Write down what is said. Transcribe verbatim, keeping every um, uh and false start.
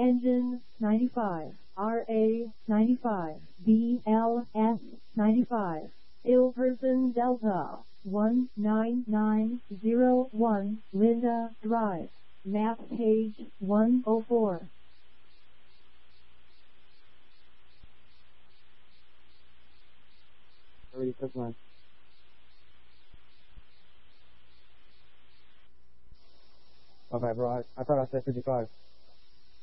Engine ninety-five, R A ninety-five, B L S ninety-five, Ill Person Delta one nine nine zero one, Linda Drive, map page one oh four. Already took mine. Okay, bro, I, I thought I said fifty-five.